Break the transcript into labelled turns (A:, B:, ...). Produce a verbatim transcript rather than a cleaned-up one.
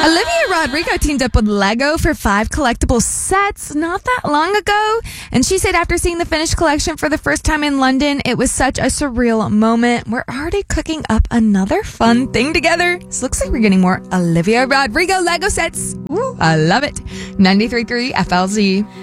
A: Olivia Rodrigo teamed up with Lego for five collectible sets not that long ago. And she said after seeing the finished collection for the first time in London, it was such a surreal moment. We're already cooking up another fun thing together. This looks like we're getting more Olivia Rodrigo Lego sets. Woo, I love it. ninety-three point three F L Z.